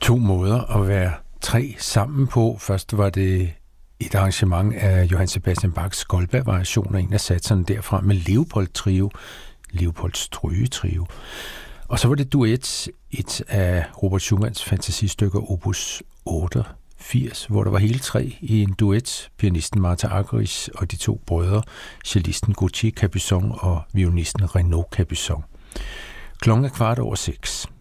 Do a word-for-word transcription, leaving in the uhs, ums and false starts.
to måder at være tre sammen på. Først var det et arrangement af Johann Sebastian Bachs Goldberg-variation, og en af satserne derfra med Leopold-trio, Leopold Stryge-trio. Og så var det duet, et af Robert Schumanns fantasistykker opus otteogfirs, hvor der var hele tre i en duet, pianisten Martha Argerich og de to brødre, cellisten Gauthier Capuçon og violinisten Renaud Capuçon. Klokken er kvart over seks.